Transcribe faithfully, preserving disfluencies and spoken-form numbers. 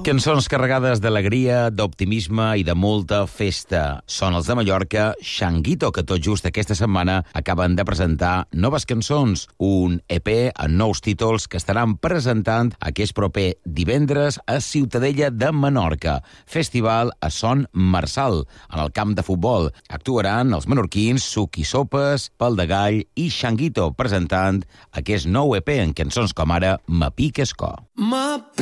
Cançons carregades d'alegria, d'optimisme i de molta festa. Són els de Mallorca, Xanguito, que tot just aquesta setmana acaben de presentar noves cançons, un E P amb nous títols que estaran presentant aquest proper divendres a Ciutadella de Menorca, festival a Son Marçal, en el camp de futbol. Actuaran els menorquins Suc i Sopes, Pal de Gall i Xanguito, presentant aquest nou E P en cançons com ara Ma piques co.